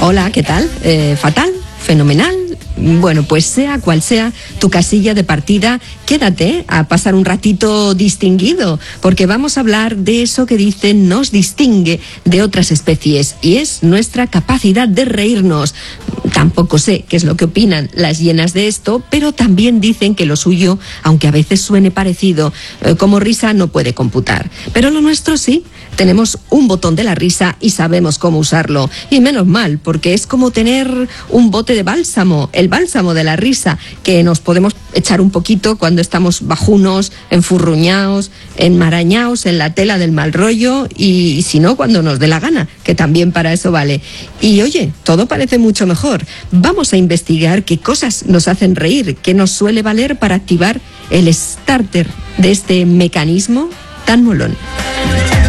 Hola, ¿qué tal? ¿Fatal? ¿Fenomenal? Bueno, pues sea cual sea tu casilla de partida, quédate a pasar un ratito distinguido, porque vamos a hablar de eso que dicen nos distingue de otras especies, y es nuestra capacidad de reírnos. Tampoco sé qué es lo que opinan las hienas de esto, pero también dicen que lo suyo, aunque a veces suene parecido, como risa no puede computar. Pero lo nuestro sí. Tenemos un botón de la risa y sabemos cómo usarlo. Y menos mal, porque es como tener un bote de bálsamo, el bálsamo de la risa, que nos podemos echar un poquito cuando estamos bajunos, enfurruñados, enmarañados en la tela del mal rollo y si no, cuando nos dé la gana, que también para eso vale. Y oye, todo parece mucho mejor. Vamos a investigar qué cosas nos hacen reír, qué nos suele valer para activar el starter de este mecanismo tan molón.